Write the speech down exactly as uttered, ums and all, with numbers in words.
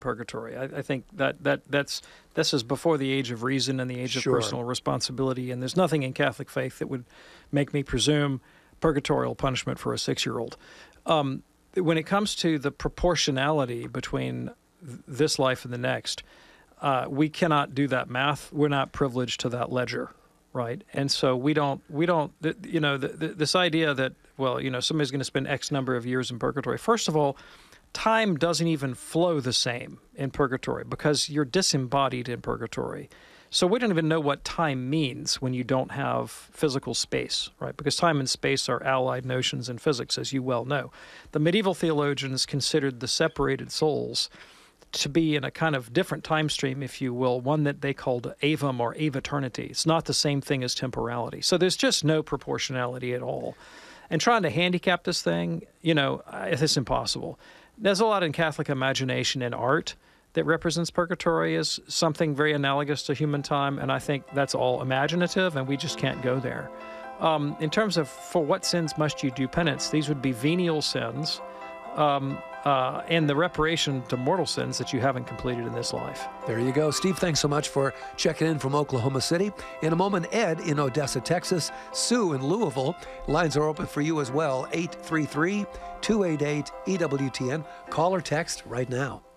purgatory. I, I think that, that that's this is before the age of reason and the age Sure. of personal responsibility, and there's nothing in Catholic faith that would make me presume purgatorial punishment for a six-year-old. Um, when it comes to the proportionality between th- this life and the next, uh, we cannot do that math. We're not privileged to that ledger, right? And so we don't, we don't, th- you know, th- th- this idea that, well, you know, somebody's going to spend X number of years in purgatory. First of all, time doesn't even flow the same in purgatory because you're disembodied in purgatory. So we don't even know what time means when you don't have physical space, right? Because time and space are allied notions in physics, as you well know. The medieval theologians considered the separated souls to be in a kind of different time stream, if you will, one that they called avum or aveternity. It's not the same thing as temporality. So there's just no proportionality at all. And trying to handicap this thing, you know, it's impossible. There's a lot in Catholic imagination and art that represents purgatory as something very analogous to human time, and I think that's all imaginative, and we just can't go there. Um, in terms of for what sins must you do penance, these would be venial sins um, uh, and the reparation to mortal sins that you haven't completed in this life. There you go. Steve, thanks so much for checking in from Oklahoma City. In a moment, Ed in Odessa, Texas, Sue in Louisville. Lines are open for you as well, eight three three, two eight eight, E W T N. Call or text right now.